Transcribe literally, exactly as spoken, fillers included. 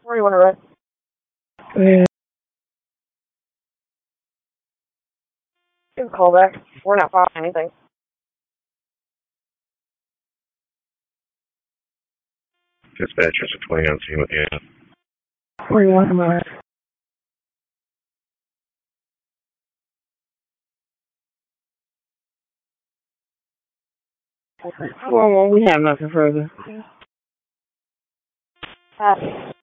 Where do you want to run? Yeah. Give a call back. We're not following anything. Dispatchers are twenty on scene with you. Where do you want them at? Well, well, we have nothing further. Uh,